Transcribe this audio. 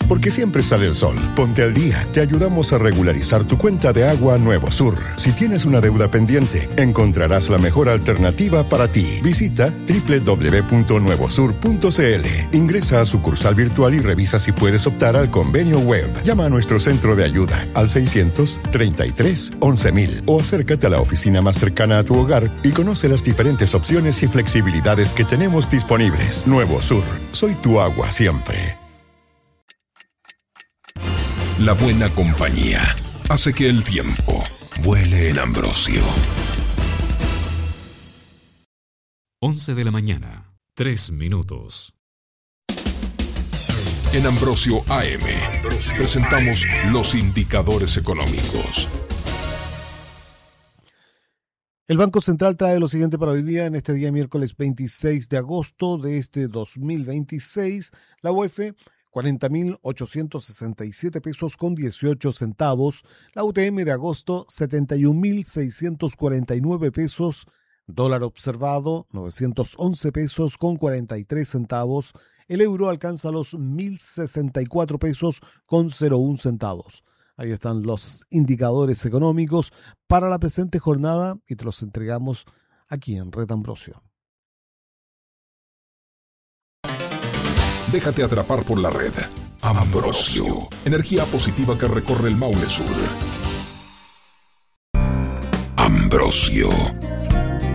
porque siempre sale el sol. Ponte al día. Te ayudamos a regularizar tu cuenta de agua Nuevo Sur. Si tienes una deuda pendiente, encontrarás la mejor alternativa para ti. Visita www.nuevosur.cl. Ingresa a sucursal virtual y revisa si puedes optar al convenio web. Llama a nuestro centro de ayuda al 633-11.000 o acércate a la oficina más cercana a tu hogar y conoce las diferentes opciones y flexibilidades que tenemos disponibles. Nuevo Sur. Soy tu agua siempre. La buena compañía hace que el tiempo vuele en Ambrosio. 11 de la mañana, 3 minutos. En Ambrosio AM presentamos los indicadores económicos. El Banco Central trae lo siguiente para hoy día, en este día miércoles 26 de agosto de este 2026. La UEF, 40.867 pesos con 18 centavos. La UTM de agosto, 71.649 pesos. Dólar observado, 911 pesos con 43 centavos. El euro alcanza los 1.064 pesos con 01 centavos. Ahí están los indicadores económicos para la presente jornada y te los entregamos aquí en Red Ambrosio. Déjate atrapar por la red. Ambrosio. Energía positiva que recorre el Maule Sur. Ambrosio.